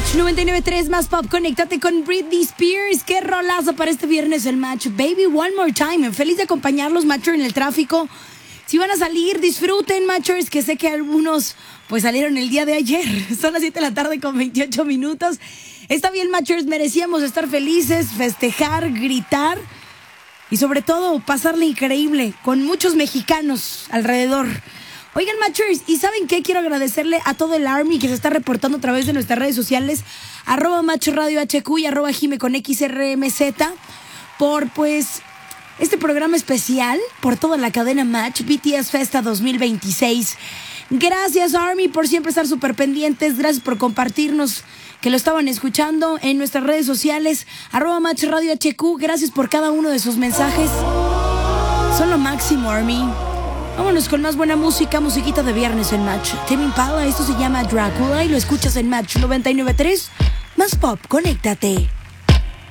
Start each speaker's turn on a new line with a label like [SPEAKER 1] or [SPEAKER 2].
[SPEAKER 1] Match 99.3 más pop. Conéctate con Britney Spears. Qué rolazo para este viernes el Match. Baby, one more time. Feliz de acompañarlos, Matchers, en el tráfico. Si van a salir, disfruten, Matchers, que sé que algunos pues salieron el día de ayer. Son las 7 de la tarde con 28 minutos. Está bien, Matchers, merecíamos estar felices, festejar, gritar y sobre todo pasarle increíble con muchos mexicanos alrededor. Oigan, Matchers, ¿y saben qué? Quiero agradecerle a todo el Army que se está reportando a través de nuestras redes sociales, @MatchRadioHQ y @Jime con XRMZ, por pues este programa especial, por toda la cadena Match, BTS Festa 2026. Gracias, Army, por siempre estar súper pendientes. Gracias por compartirnos que lo estaban escuchando en nuestras redes sociales, @MatchRadioHQ. Gracias por cada uno de sus mensajes. Son lo máximo, Army. Vámonos con más buena música, musiquita de viernes en Match. Tame Impala, esto se llama Drácula y lo escuchas en Match 99.3. Más pop, conéctate.